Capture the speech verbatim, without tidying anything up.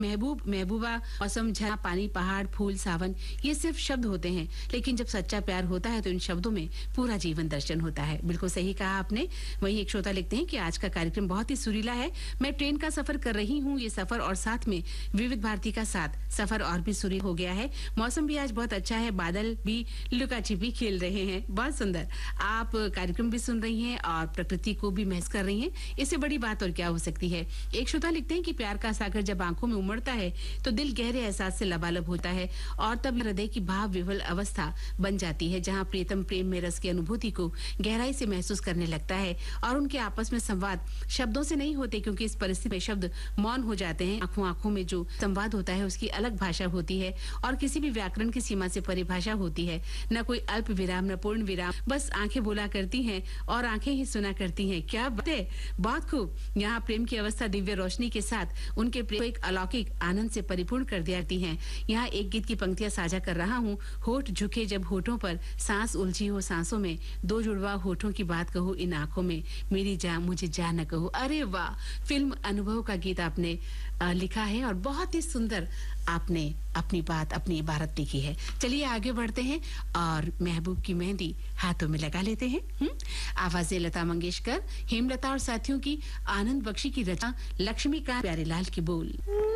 महबूब, महबूबा, मौसम, झरना, पानी, पहाड़, फूल, सावन, ये सिर्फ शब्द होते हैं, लेकिन जब सच्चा प्यार होता है तो इन शब्दों में पूरा जीवन दर्शन होता है। बिल्कुल सही कहा आपने। वहीं एक श्रोता लिखते हैं कि आज का कार्यक्रम बहुत ही सुरीला है। मैं ट्रेन का सफर कर रही हूँ, ये सफर और साथ में विविध भारती का साथ सफर और भी सुरील हो गया है। मौसम भी आज बहुत अच्छा है, बादल भी लुका छिपी खेल रहे हैं। बहुत सुंदर। आप कार्यक्रम भी सुन रही हैं और प्रकृति को भी महसूस कर रही हैं। इससे बड़ी बात और क्या हो सकती है। एक श्रोता लिखते हैं कि प्यार का सागर जब आंखों में उमड़ता है तो दिल गहरे एहसास से लबालब होता है और तब हृदय की भाव विवल अवस्था बन जाती है, जहां प्रीतम प्रेम में रस की अनुभूति को गहराई से महसूस करने लगता है और उनके आपस में संवाद शब्दों से नहीं होते, क्योंकि इस परिस्थिति में शब्द मौन हो जाते हैं। आंखों आंखों में जो संवाद होता है उसकी अलग भाषा होती है और किसी भी व्याकरण की सीमा से परिभाषा होती है। न कोई अल्प विराम, न पूर्ण विराम, बस आंखें बोला करती हैं और आंखें ही सुना करती हैं। क्या बात है, बहुत खूब। यहाँ प्रेम की अवस्था दिव्य रोशनी के साथ उनके प्रेम को एक अलौकिक आनंद से परिपूर्ण कर देती हैं। यहाँ एक गीत की पंक्तियां साझा कर रहा हूँ। होठ झुके जब होठों पर, सांस उलझी हो सांसों में, दो जुड़वा होठों की बात कहो इन आंखों में, मेरी जान मुझे जान न कहो। अरे वाह, फिल्म अनुभव का गीत आपने आ, लिखा है और बहुत ही सुंदर आपने अपनी बात, अपनी इबारत लिखी है। चलिए आगे बढ़ते हैं और महबूब की मेहंदी हाथों में लगा लेते हैं। हुँ? आवाजें लता मंगेशकर, हेमलता और साथियों की, आनंद बख्शी की रचना, लक्ष्मीकांत प्यारेलाल की बोल।